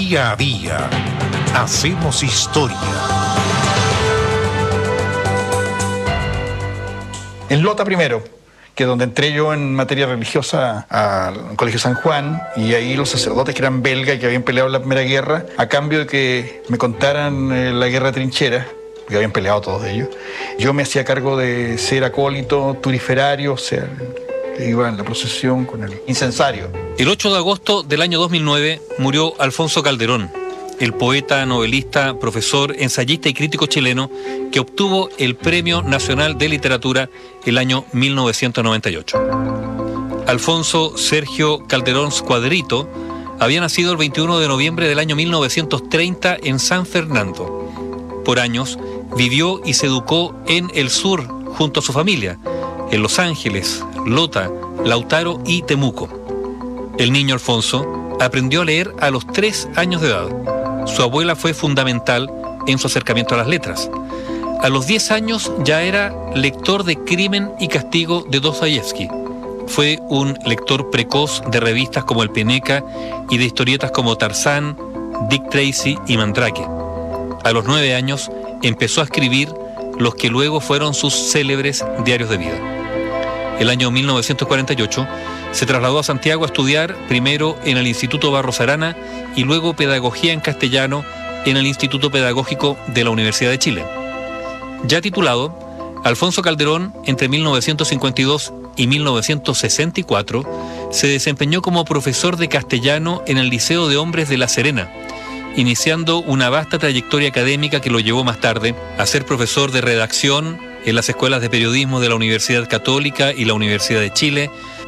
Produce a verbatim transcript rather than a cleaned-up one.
Día a día hacemos historia. En Lota primero, que es donde entré yo en materia religiosa al Colegio San Juan, y ahí los sacerdotes que eran belgas y que habían peleado en la Primera Guerra, a cambio de que me contaran eh, la guerra de trincheras, porque habían peleado todos ellos, yo me hacía cargo de ser acólito, turiferario, o sea, iba en la procesión con el incensario. El ocho de agosto del año dos mil nueve murió Alfonso Calderón, el poeta, novelista, profesor, ensayista y crítico chileno que obtuvo el Premio Nacional de Literatura el año mil novecientos noventa y ocho. Alfonso Sergio Calderón Squadrito había nacido el veintiuno de noviembre del año mil novecientos treinta en San Fernando. Por años vivió y se educó en el sur junto a su familia, en Los Ángeles, Lota, Lautaro y Temuco. El niño Alfonso aprendió a leer a los tres años de edad. Su abuela fue fundamental en su acercamiento a las letras. A los diez años ya era lector de Crimen y Castigo de Dostoyevsky. Fue un lector precoz de revistas como El Peneca y de historietas como Tarzán, Dick Tracy y Mandrake. A los nueve años empezó a escribir los que luego fueron sus célebres diarios de vida. El año mil novecientos cuarenta y ocho se trasladó a Santiago a estudiar primero en el Instituto Barros Arana y luego Pedagogía en Castellano en el Instituto Pedagógico de la Universidad de Chile. Ya titulado, Alfonso Calderón, entre mil novecientos cincuenta y dos y mil novecientos sesenta y cuatro, se desempeñó como profesor de castellano en el Liceo de Hombres de La Serena, iniciando una vasta trayectoria académica que lo llevó más tarde a ser profesor de redacción en las escuelas de periodismo de la Universidad Católica y la Universidad de Chile,